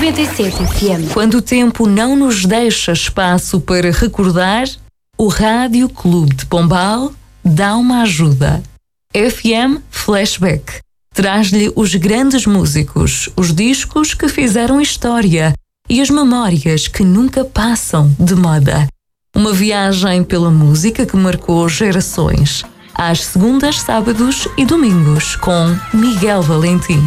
97 FM. Quando o tempo não nos deixa espaço para recordar, o Rádio Clube de Pombal dá uma ajuda. FM Flashback traz-lhe os grandes músicos, os discos que fizeram história e as memórias que nunca passam de moda. Uma viagem pela música que marcou gerações. Às segundas, sábados e domingos com Miguel Valentim.